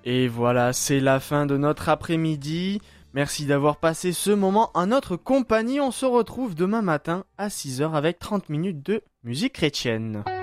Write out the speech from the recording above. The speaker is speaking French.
Et voilà, c'est la fin de notre après-midi. Merci d'avoir passé ce moment en notre compagnie. On se retrouve demain matin à 6h avec 30 minutes de musique chrétienne.